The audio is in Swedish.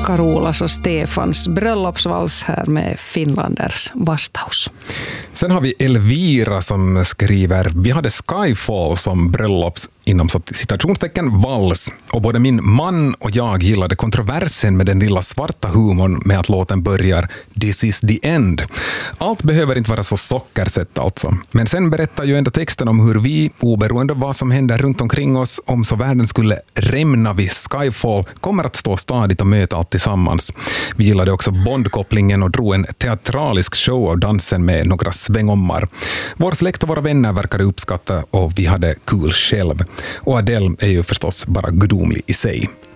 Carolas och Stefans bröllopsvals här med Finlanders vastaus. Sen har vi Elvira som skriver: vi hade Skyfall som bröllops inom citationstecken vals, och både min man och jag gillade kontroversen med den lilla svarta humorn med att låten börjar "This is the end". Allt behöver inte vara så sockersett alltså. Men sen berättar ju ändå texten om hur vi, oberoende av vad som händer runt omkring oss, om så världen skulle rämna vid Skyfall, kommer att stå stadigt och möta allt tillsammans. Vi gillade också Bond-kopplingen och drog en teatralisk show av dansen med några svängommar. Vår släkt och våra vänner verkade uppskatta och vi hade kul själv. Och Adele är ju förstås bara gudomlig i sig.